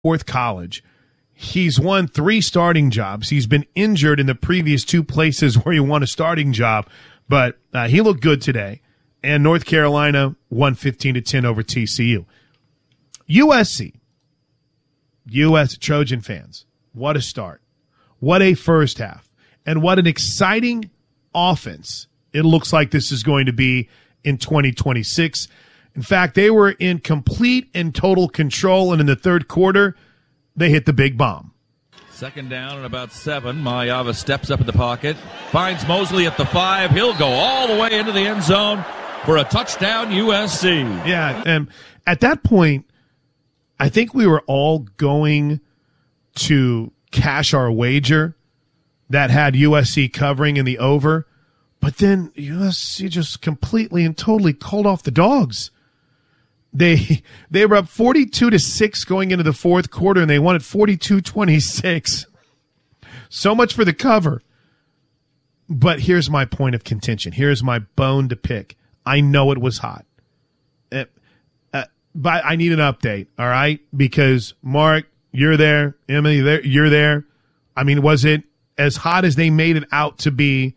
fourth college. He's won 3 starting jobs. He's been injured in the previous 2 places where he won a starting job, but he looked good today. And North Carolina won 15-10 over TCU. USC, U.S. Trojan fans, what a start. What a first half. And what an exciting offense it looks like this is going to be in 2026. In fact, they were in complete and total control, and in the third quarter, they hit the big bomb. Second down and about 7. Mayava steps up in the pocket, finds Mosley at the 5. He'll go all the way into the end zone for a touchdown, USC. Yeah, and at that point, I think we were all going to cash our wager that had USC covering in the over, but then USC just completely and totally called off the dogs. They were up 42-6 going into the fourth quarter, and they won at 42-26. So much for the cover. But here's my point of contention. Here's my bone to pick. I know it was hot. But I need an update, all right? Because, Mark, you're there. Emily, you're there. I mean, was it as hot as they made it out to be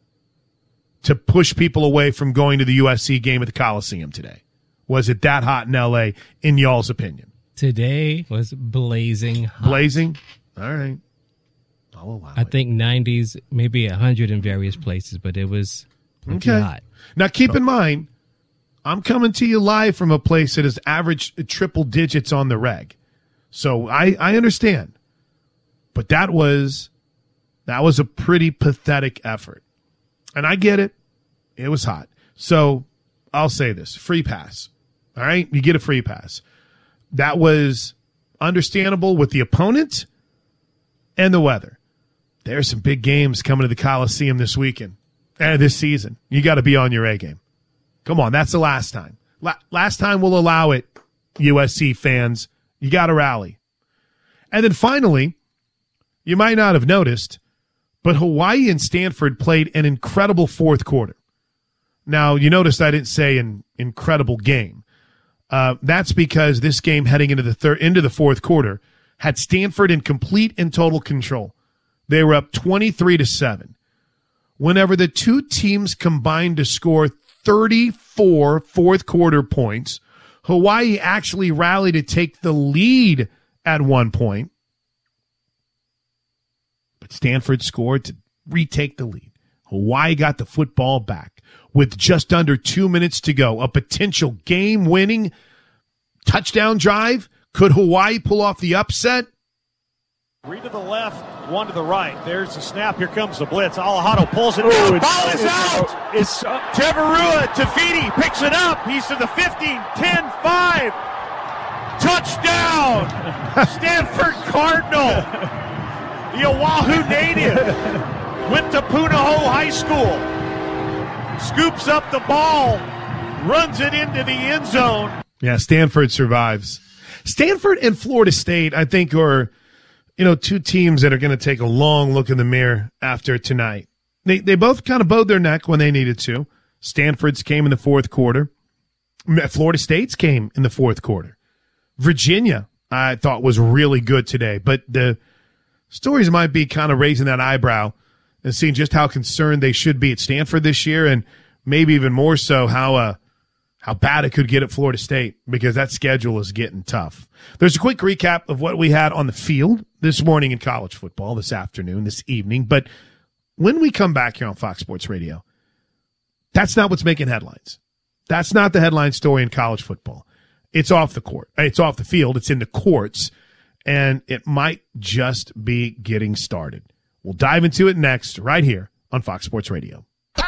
to push people away from going to the USC game at the Coliseum today? Was it that hot in L.A., in y'all's opinion? Today was blazing hot. Blazing? All right. I'll allow it. I think 90s, maybe 100 in various places, but it was hot. Now, keep in mind, I'm coming to you live from a place that has averaged triple digits on the reg. So I understand. But that was a pretty pathetic effort. And I get it. It was hot. So I'll say this. Free pass. All right? You get a free pass. That was understandable with the opponent and the weather. There's some big games coming to the Coliseum this weekend and this season. You got to be on your A game. Come on, that's the last time. Last time we'll allow it, USC fans. You got to rally. And then finally, you might not have noticed, but Hawaii and Stanford played an incredible fourth quarter. Now, you noticed I didn't say an incredible game. That's because this game heading into the fourth quarter had Stanford in complete and total control. They were up 23-7. Whenever the two teams combined to score 34 fourth quarter points, Hawaii actually rallied to take the lead at one point. But Stanford scored to retake the lead. Hawaii got the football back with just under 2 minutes to go. A potential game-winning touchdown drive. Could Hawaii pull off the upset? 3 to the left, 1 to the right. There's the snap. Here comes the blitz. Alejado pulls it. Ball is out. It's Teverua. Tafiti picks it up. He's to the 15, 10, 5. Touchdown. Stanford Cardinal. The Oahu native. Went to Punahou High School. Scoops up the ball. Runs it into the end zone. Yeah, Stanford survives. Stanford and Florida State, I think, are, two teams that are going to take a long look in the mirror after tonight. They both kind of bowed their neck when they needed to. Stanford's came in the fourth quarter. Florida State's came in the fourth quarter. Virginia, I thought, was really good today. But the stories might be kind of raising that eyebrow and seeing just how concerned they should be at Stanford this year, and maybe even more so how bad it could get at Florida State, because that schedule is getting tough. There's a quick recap of what we had on the field this morning in college football, this afternoon, this evening. But when we come back here on Fox Sports Radio, that's not what's making headlines. That's not the headline story in college football. It's off the court. It's off the field. It's in the courts, and it might just be getting started. We'll dive into it next right here on Fox Sports Radio.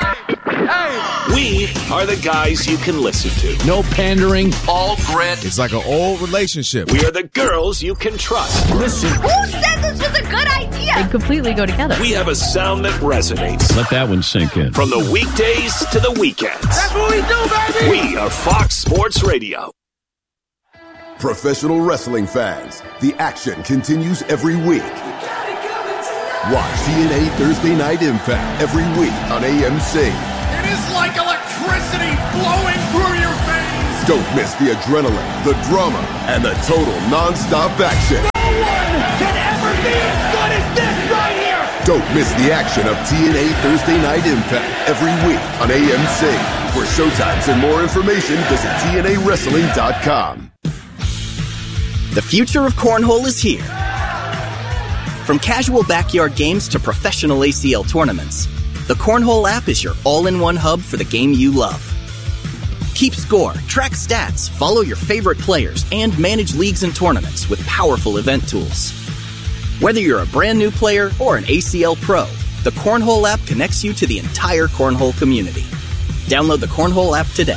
We are the guys you can listen to. No pandering. All grit. It's like an old relationship. We are the girls you can trust. Listen. Who said this was a good idea? They completely go together. We have a sound that resonates. Let that one sink in. From the weekdays to the weekends. That's what we do, baby! We are Fox Sports Radio. Professional wrestling fans, the action continues every week. Watch TNA Thursday Night Impact every week on AMC. It is like electricity flowing through your veins. Don't miss the adrenaline, the drama, and the total non-stop action. No one can ever be as good as this right here. Don't miss the action of TNA Thursday Night Impact every week on AMC. For showtimes and more information, visit TNAWrestling.com. The future of cornhole is here. From casual backyard games to professional ACL tournaments, the Cornhole app is your all-in-one hub for the game you love. Keep score, track stats, follow your favorite players, and manage leagues and tournaments with powerful event tools. Whether you're a brand new player or an ACL pro, the Cornhole app connects you to the entire cornhole community. Download the Cornhole app today.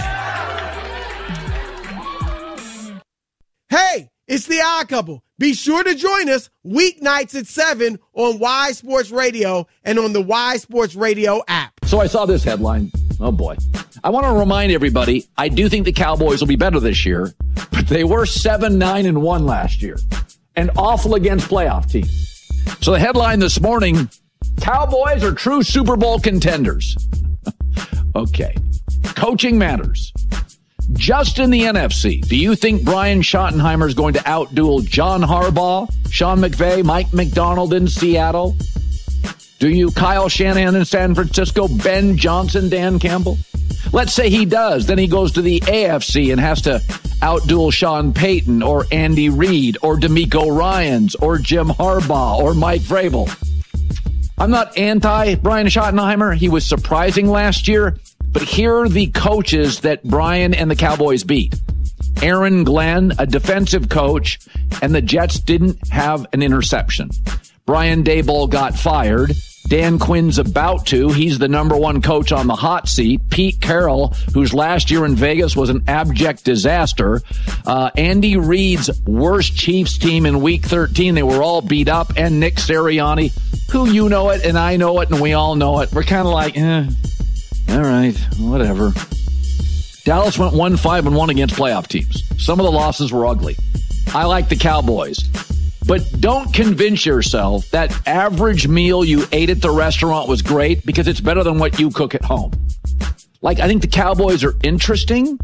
Hey, it's the Odd Couple. Be sure to join us weeknights at 7 on Y Sports Radio and on the Y Sports Radio app. So I saw this headline. Oh, boy. I want to remind everybody, I do think the Cowboys will be better this year, but they were 7-9-1 last year and awful against playoff teams. So the headline this morning, Cowboys are true Super Bowl contenders. Okay. Coaching matters. Just in the NFC, do you think Brian Schottenheimer is going to outduel John Harbaugh, Sean McVay, Mike McDonald in Seattle? Do you Kyle Shanahan in San Francisco, Ben Johnson, Dan Campbell? Let's say he does. Then he goes to the AFC and has to outduel Sean Payton or Andy Reid or DeMeco Ryans or Jim Harbaugh or Mike Vrabel. I'm not anti Brian Schottenheimer. He was surprising last year. But here are the coaches that Brian and the Cowboys beat. Aaron Glenn, a defensive coach, and the Jets didn't have an interception. Brian Daboll got fired. Dan Quinn's about to. He's the number one coach on the hot seat. Pete Carroll, whose last year in Vegas was an abject disaster. Andy Reid's worst Chiefs team in Week 13. They were all beat up. And Nick Sirianni, who you know it and I know it and we all know it. We're kind of like, all right, whatever. Dallas went 1-5-1 against playoff teams. Some of the losses were ugly. I like the Cowboys. But don't convince yourself that average meal you ate at the restaurant was great because it's better than what you cook at home. Like, I think the Cowboys are interesting.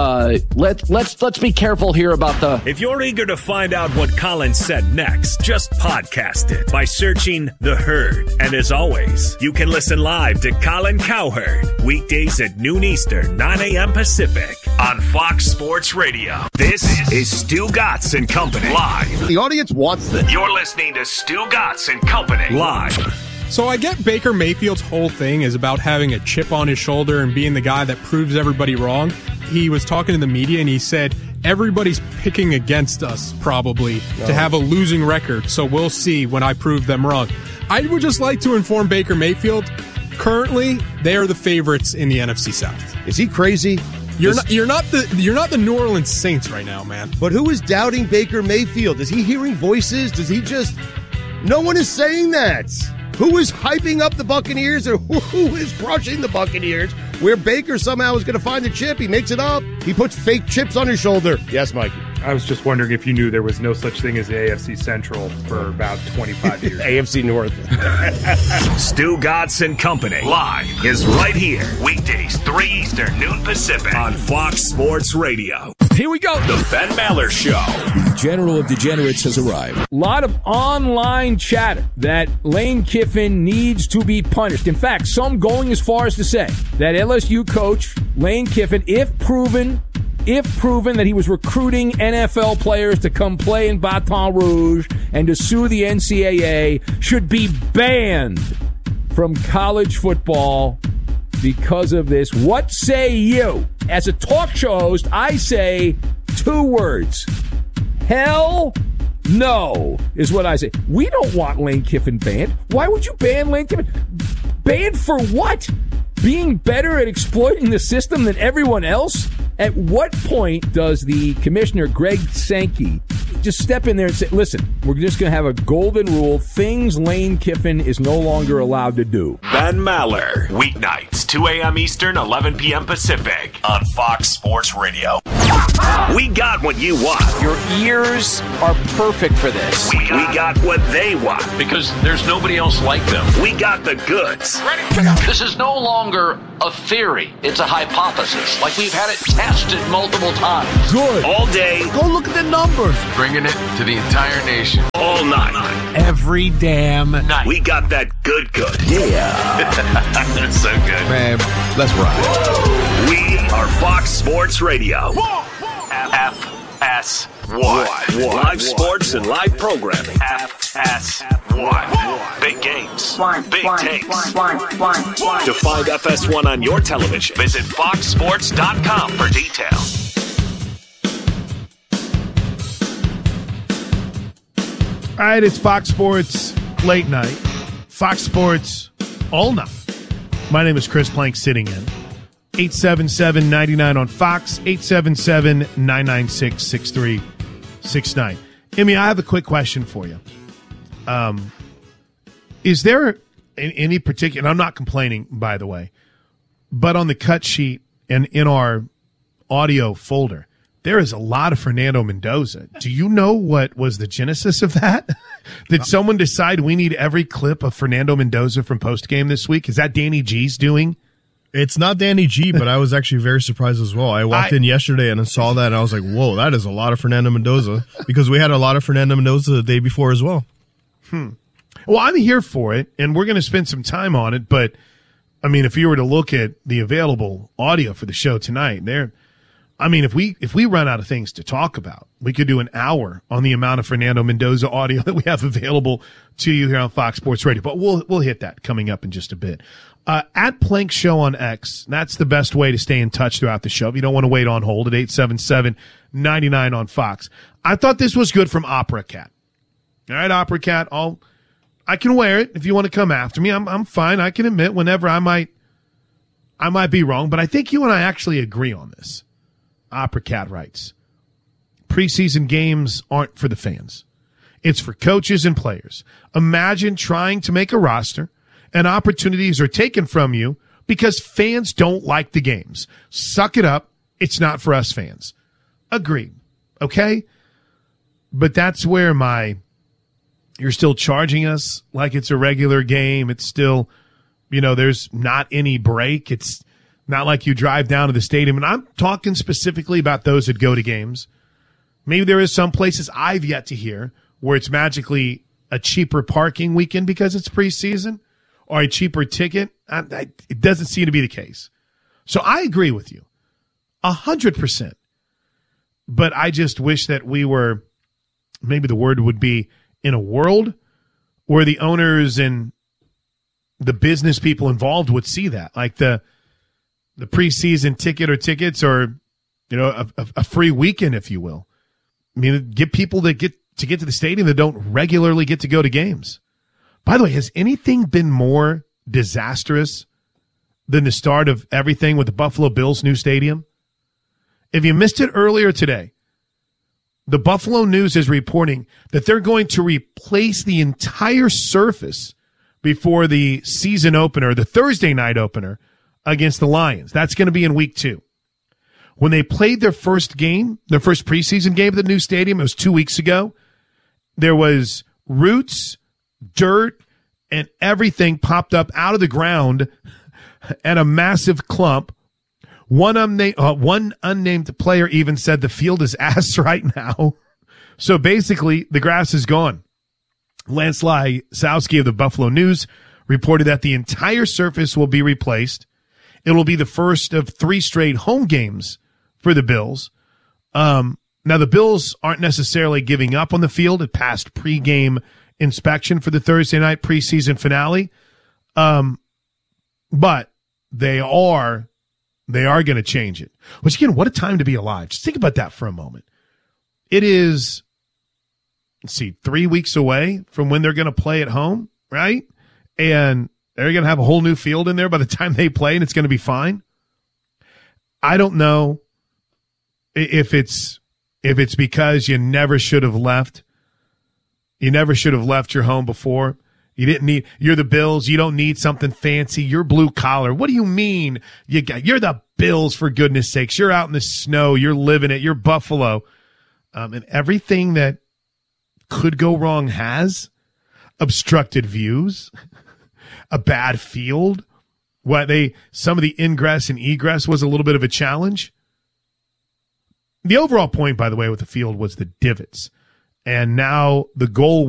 Let's be careful here about the... If you're eager to find out what Colin said next, just podcast it by searching The Herd. And as always, you can listen live to Colin Cowherd weekdays at noon Eastern, 9 a.m. Pacific on Fox Sports Radio. This is Stu Gatz and Company live. The audience wants this. You're listening to Stu Gatz and Company live. So I get Baker Mayfield's whole thing is about having a chip on his shoulder and being the guy that proves everybody wrong. He was talking to the media and he said, everybody's picking against us probably to have a losing record. So we'll see when I prove them wrong. I would just like to inform Baker Mayfield, currently they are the favorites in the NFC South. Is he crazy? You're not the New Orleans Saints right now, man. But who is doubting Baker Mayfield? Is he hearing voices? Does he just... No one is saying that. Who is hyping up the Buccaneers or who is crushing the Buccaneers? Where Baker somehow is going to find the chip. He makes it up. He puts fake chips on his shoulder. Yes, Mikey. I was just wondering if you knew there was no such thing as the AFC Central for about 25 years. AFC North. Stu Gatz and Company live is right here. Weekdays, 3 Eastern, noon Pacific on Fox Sports Radio. Here we go. The Ben Maller Show. The General of Degenerates has arrived. A lot of online chatter that Lane Kiffin needs to be punished. In fact, some going as far as to say that LSU coach Lane Kiffin, if proven that he was recruiting NFL players to come play in Baton Rouge and to sue the NCAA, should be banned from college football because of this. What say you? As a talk show host, I say 2 words. Hell no is what I say. We don't want Lane Kiffin banned. Why would you ban Lane Kiffin? Banned for what? Being better at exploiting the system than everyone else? At what point does the commissioner, Greg Sankey, just step in there and say, listen, we're just going to have a golden rule. Things Lane Kiffin is no longer allowed to do. Ben Maller, weeknights, 2 a.m. Eastern, 11 p.m. Pacific on Fox Sports Radio. We got what you want. Your ears are perfect for this. We got what they want. Because there's nobody else like them. We got the goods. This is no longer a theory. It's a hypothesis. Like we've had it tested multiple times. Good. All day. Go look at the numbers. Bringing it to the entire nation. All night. Every damn night. We got that good. Yeah. That's so good. Man, let's ride. We are Fox Sports Radio. FS1. Live sports and live programming. FS1. Big games. Big takes. To find FS1 on your television, visit foxsports.com for details. All right, it's Fox Sports Late Night. Fox Sports All Night. My name is Chris Plank, sitting in. 877-99 on Fox, 877-996-6369. Emmy, I have a quick question for you. Is there any particular, and I'm not complaining, by the way, but on the cut sheet and in our audio folder, there is a lot of Fernando Mendoza. Do you know what was the genesis of that? Did someone decide we need every clip of Fernando Mendoza from postgame this week? Is that Danny G's doing? It's not Danny G, but I was actually very surprised as well. I walked in yesterday and I saw that, and I was like, whoa, that is a lot of Fernando Mendoza, because we had a lot of Fernando Mendoza the day before as well. Well, I'm here for it, and we're going to spend some time on it, but, I mean, if you were to look at the available audio for the show tonight, if we run out of things to talk about, we could do an hour on the amount of Fernando Mendoza audio that we have available to you here on Fox Sports Radio. But we'll hit that coming up in just a bit. At Plank Show on X, that's the best way to stay in touch throughout the show. If you don't want to wait on hold at 877-99 on Fox. I thought this was good from Opera Cat. All right, Opera Cat, I can wear it if you want to come after me. I'm fine. I can admit whenever I might be wrong, but I think you and I actually agree on this. Opera Cat writes, preseason games aren't for the fans. It's for coaches and players. Imagine trying to make a roster and opportunities are taken from you because fans don't like the games. Suck it up. It's not for us fans. Agreed. Okay? But that's where you're still charging us like it's a regular game. It's still, there's not any break. It's not like you drive down to the stadium. And I'm talking specifically about those that go to games. Maybe there is some places I've yet to hear where it's magically a cheaper parking weekend because it's preseason or a cheaper ticket. It doesn't seem to be the case. So I agree with you 100%. But I just wish that we were, maybe the word would be, in a world where the owners and the business people involved would see that. Like the preseason ticket or tickets or, a free weekend, if you will. I mean, get people that get to the stadium that don't regularly get to go to games. By the way, has anything been more disastrous than the start of everything with the Buffalo Bills' new stadium? If you missed it earlier today, the Buffalo News is reporting that they're going to replace the entire surface before the season opener, the Thursday night opener against the Lions. That's going to be in week 2. When they played their first preseason game at the new stadium, it was 2 weeks ago, there was roots, dirt, and everything popped up out of the ground and a massive clump. One unnamed player even said the field is ass right now. So basically, the grass is gone. Lance Lysowski of the Buffalo News reported that the entire surface will be replaced. It will be the first of 3 straight home games for the Bills. Now, the Bills aren't necessarily giving up on the field. It passed pregame inspection for the Thursday night preseason finale. But they are going to change it. Which, again, what a time to be alive. Just think about that for a moment. It is, 3 weeks away from when they're going to play at home, right? And they're going to have a whole new field in there by the time they play, and it's going to be fine. I don't know if it's because you never should have left. You never should have left your home before. You're the Bills. You don't need something fancy. You're blue collar. What do you mean? You're the Bills, for goodness sakes. You're out in the snow. You're living it. You're Buffalo. And everything that could go wrong has obstructed views, a bad field, some of the ingress and egress was a little bit of a challenge. The overall point, by the way, with the field was the divots. And now the goal